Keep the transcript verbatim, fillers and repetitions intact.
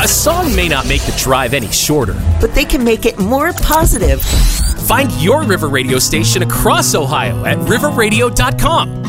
song may not make the drive any shorter, but they can make it more positive. Find your River Radio station across Ohio at river radio dot com.